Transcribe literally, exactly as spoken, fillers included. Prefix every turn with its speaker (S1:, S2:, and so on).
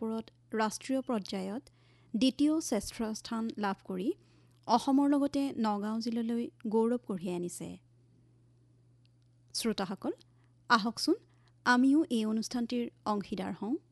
S1: ওপৰত ৰাষ্ট্ৰীয় পৰ্যায়ত দ্বিতীয় শ্ৰেষ্ঠ স্থান লাভ কৰি অসমৰ লগতে নগাঁও জিলালৈ গৌৰৱ কঢ়িয়াই আনিছে। শ্ৰোতাসকল, আহকচোন আমিও এই অনুষ্ঠানটিৰ অংশীদাৰ হওঁ।